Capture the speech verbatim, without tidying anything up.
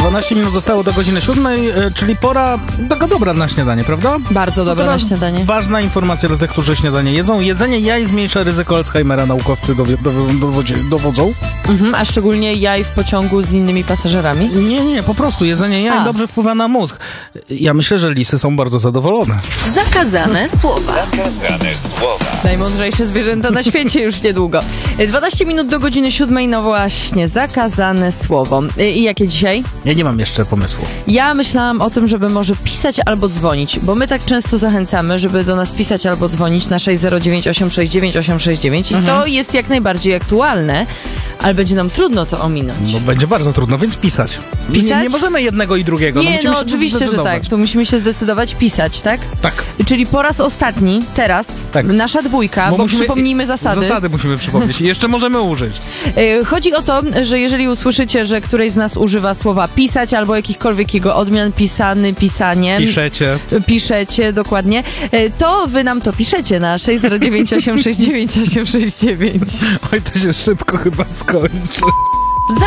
dwanaście minut zostało do godziny siódmej, czyli pora taka dobra na śniadanie, prawda? Bardzo dobra na śniadanie. Ważna informacja dla tych, którzy śniadanie jedzą. Jedzenie jaj zmniejsza ryzyko Alzheimera, naukowcy dowi- dowi- dowodzie- dowodzą. Mhm, a szczególnie jaj w pociągu z innymi pasażerami? Nie, nie, po prostu jedzenie jaj A. dobrze wpływa na mózg. Ja myślę, że lisy są bardzo zadowolone. Zakazane słowa. Zakazane słowa. Najmądrzejsze zwierzęta na świecie już niedługo. dwanaście minut do godziny siódmej, no właśnie, zakazane słowo. I jakie dzisiaj? Ja nie mam jeszcze pomysłu. Ja myślałam o tym, żeby może pisać albo dzwonić, bo my tak często zachęcamy, żeby do nas pisać albo dzwonić na sześć zero dziewięć osiem sześć dziewięć osiem sześć dziewięć i Mhm. to jest jak najbardziej aktualne, ale będzie nam trudno to ominąć. No będzie bardzo trudno, więc pisać. Pisać? Nie, nie możemy jednego i drugiego. Nie, musimy no się oczywiście, że zdecydować. tak. To musimy się zdecydować pisać, tak? Tak. Czyli po raz ostatni, teraz, Tak. nasza dwójka, bo, musimy- przypomnijmy zasady. Zasady musimy przypomnieć i jeszcze możemy użyć. E, Chodzi o to, że jeżeli usłyszycie, że któreś z nas używa słowa pisać albo jakichkolwiek jego odmian, pisany, pisanie, Piszecie. piszecie, dokładnie, e, to wy nam to piszecie na sześć zero dziewięć osiem sześć dziewięć osiem sześć dziewięć. Oj, to się szybko chyba skończy.